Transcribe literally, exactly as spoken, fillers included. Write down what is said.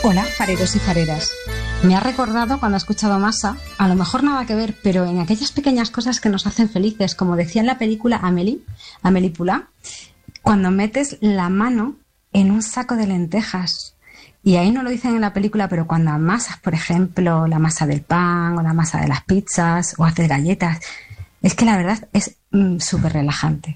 Hola, fareros y fareras. Me ha recordado cuando he escuchado Masa, a lo mejor nada que ver, pero en aquellas pequeñas cosas que nos hacen felices, como decía en la película Amélie, Amélie Poulain, cuando metes la mano en un saco de lentejas. Y ahí no lo dicen en la película, pero cuando amasas, por ejemplo, la masa del pan o la masa de las pizzas o haces galletas, es que la verdad es mm, súper relajante.